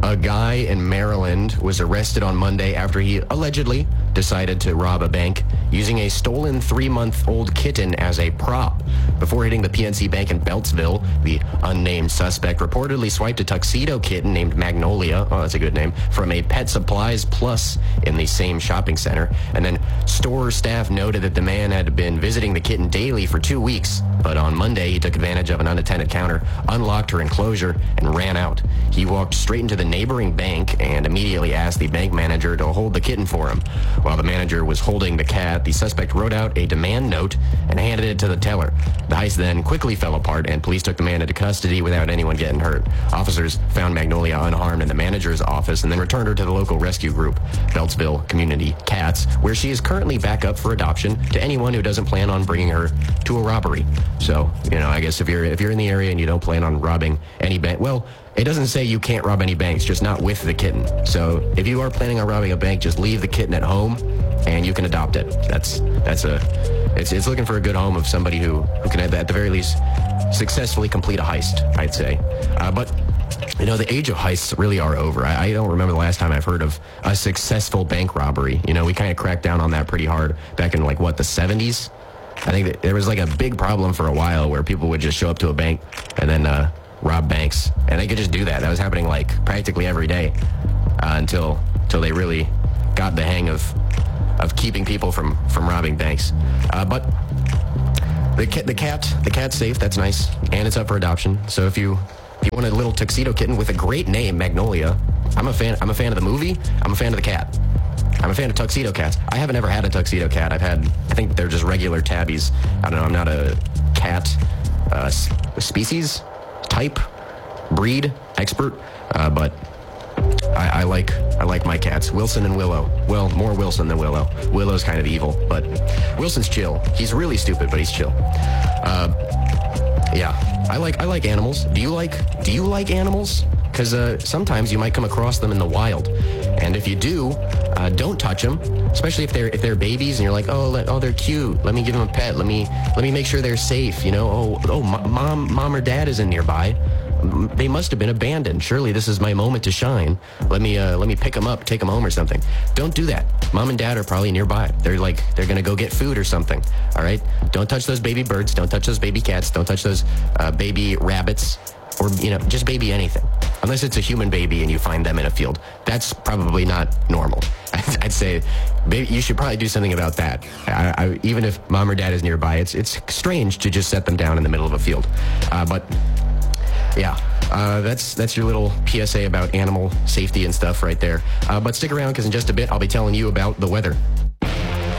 A guy in Maryland was arrested on Monday after he allegedly decided to rob a bank using a stolen 3-month-old kitten as a prop. Before hitting the PNC Bank in Beltsville, the unnamed suspect reportedly swiped a tuxedo kitten named Magnolia, oh, that's a good name, from a Pet Supplies Plus in the same shopping center. And then store staff noted that the man had been visiting the kitten daily for 2 weeks. But on Monday, he took advantage of an unattended counter, unlocked her enclosure, and ran out. He walked straight into the neighboring bank and immediately asked the bank manager to hold the kitten for him. While the manager was holding the cat, the suspect wrote out a demand note and handed it to the teller. The heist then quickly fell apart, and police took the man into custody without anyone getting hurt. Officers found Magnolia unharmed in the manager's office and then returned her to the local rescue group, Beltsville Community Cats, where she is currently back up for adoption to anyone who doesn't plan on bringing her to a robbery. So, I guess if you're in the area and you don't plan on robbing any bank, well, it doesn't say you can't rob any banks, just not with the kitten. So if you are planning on robbing a bank, just leave the kitten at home and you can adopt it. It's looking for a good home of somebody who can at the very least successfully complete a heist, I'd say. But the age of heists really are over. I don't remember the last time I've heard of a successful bank robbery. We kind of cracked down on that pretty hard back in the 70s. I think that there was a big problem for a while where people would just show up to a bank and then rob banks, and they could just do that. That was happening practically every day until they really got the hang of keeping people from robbing banks. But the cat's safe. That's nice, and it's up for adoption. So if you want a little tuxedo kitten with a great name, Magnolia, I'm a fan. I'm a fan of the movie. I'm a fan of the cat. I'm a fan of tuxedo cats. I haven't ever had a tuxedo cat. I think they're just regular tabbies. I don't know. I'm not a cat species, type, breed expert, but I like my cats. Wilson and Willow. Well, more Wilson than Willow. Willow's kind of evil, but Wilson's chill. He's really stupid, but he's chill. Yeah, I like animals. Do you like animals? Because sometimes you might come across them in the wild, and if you do, don't touch them, especially if they're babies and you're like, oh, they're cute. Let me give them a pet. Let me make sure they're safe. Mom or dad isn't nearby. They must have been abandoned. Surely this is my moment to shine. Let me pick them up, take them home or something. Don't do that. Mom and dad are probably nearby. They're gonna go get food or something. All right. Don't touch those baby birds. Don't touch those baby cats. Don't touch those baby rabbits. Or, just baby anything. Unless it's a human baby and you find them in a field. That's probably not normal. I'd say you should probably do something about that. Even if mom or dad is nearby, it's strange to just set them down in the middle of a field. But yeah, that's your little PSA about animal safety and stuff right there. But stick around, because in just a bit, I'll be telling you about the weather.